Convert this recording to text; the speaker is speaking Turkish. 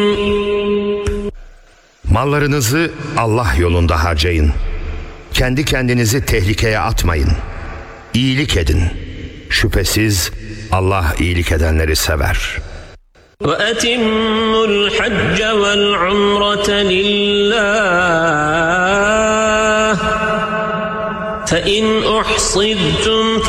Mallarınızı Allah yolunda harcayın. Kendi kendinizi tehlikeye atmayın. İyilik edin. Şüphesiz Allah iyilik edenleri sever. وَأَتِمُّوا الْحَجَّ وَالْعُمْرَةَ لِلَّهِ فَإِنْ أُحْصِرْتُمْ